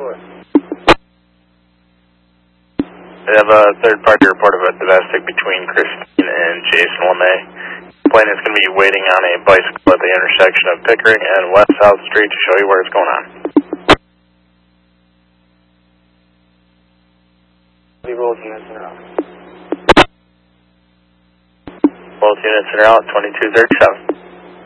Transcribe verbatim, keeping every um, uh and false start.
four. We have a third-party report of a domestic between Christine and Jason LeMay. The plane is going to be waiting on a bicycle at the intersection of Pickering and West South Street to show you where it's going on. Both units in a row. Both units in a row, twenty-two thirty-seven.